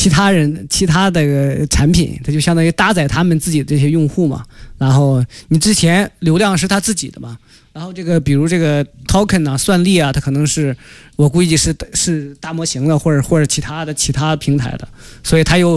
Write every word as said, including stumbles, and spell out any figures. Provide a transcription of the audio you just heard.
其他人其他的产品，它就相当于搭载他们自己的这些用户嘛。然后你之前流量是他自己的嘛，然后这个比如这个 token 啊、算力啊，它可能是我估计是是大模型的，或者或者其他的其他平台的，所以它又